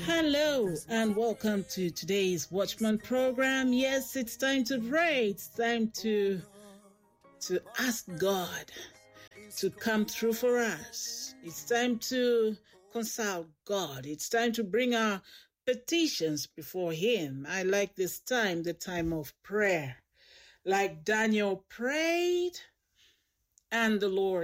Hello and welcome to today's Watchman program. Yes, it's time to pray. It's time to ask God to come through for us. It's time to consult God. It's time to bring our petitions before Him. I like this time, the time of prayer. Like Daniel prayed and the Lord